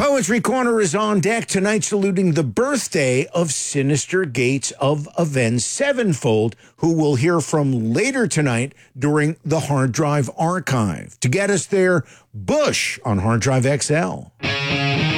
Poetry Corner is on deck tonight, saluting the birthday of Sinister Gates of Avenged Sevenfold, who we'll hear from later tonight during the Hard Drive Archive. To get us there, Bush on Hard Drive XL.